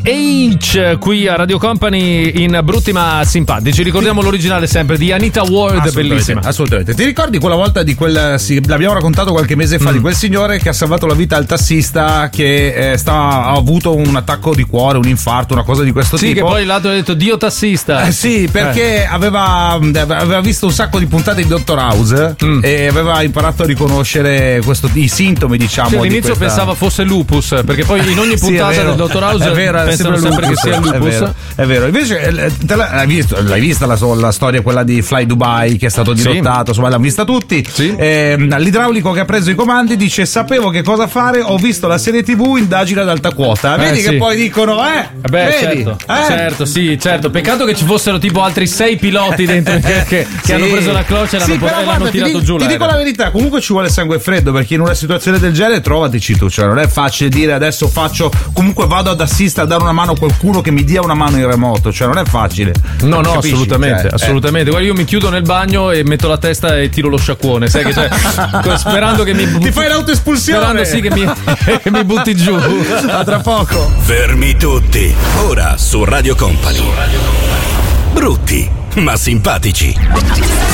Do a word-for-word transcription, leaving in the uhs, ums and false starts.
H qui a Radio Company in Brutti ma Simpatici. Ricordiamo l'originale sempre di Anita Ward, bellissima. Assolutamente. Ti ricordi quella volta di quel, sì, l'abbiamo raccontato qualche mese fa, mm. di quel signore che ha salvato la vita al tassista che eh, stava, ha avuto un attacco di cuore, un infarto, una cosa di questo sì, tipo. Sì, che poi l'altro ha detto Dio tassista. Eh, sì, perché eh. aveva, aveva visto un sacco di puntate di Doctor House mm. e aveva imparato a riconoscere questo, i sintomi, diciamo. Sì, all'inizio di questa... pensava fosse lupus, perché poi in ogni puntata sì, del Doctor House è vero, pensano sempre lupus, che sia lupus. È vero, è vero. Invece te l'hai, visto, l'hai vista la, la storia quella di Fly Dubai che è stato dirottato, sì. insomma l'hanno vista tutti. Sì. Eh, l'idraulico che ha preso i comandi dice: sapevo che cosa fare, ho visto la serie tv indagine ad alta quota. Vedi eh, che sì. poi dicono eh beh vedi, certo, eh? certo sì certo peccato che ci fossero tipo altri sei piloti dentro che, che, sì. che hanno preso la croce e l'hanno, sì, por- e l'hanno tirato ti, giù ti dico la verità, comunque ci vuole sangue freddo, perché in una situazione del genere trovatici tu, cioè non è facile dire adesso faccio, comunque vado ad assistere a dare una mano a qualcuno che mi dia una mano in remoto, cioè non è facile. No, no, capisci? assolutamente, cioè, assolutamente. Eh. Guarda, io mi chiudo nel bagno e metto la testa e tiro lo sciacquone, sai che cioè, sperando che mi butti, ti fai l'autoespulsione, sperando sì che mi, che mi butti giù. A tra poco. Fermi tutti. Ora su Radio Company. Brutti ma simpatici.